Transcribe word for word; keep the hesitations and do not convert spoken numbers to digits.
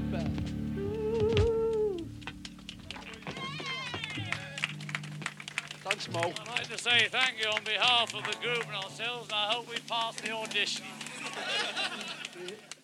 bell. Thanks, Mo. I'd like to say thank you on behalf of the group and ourselves, and I hope we pass the audition.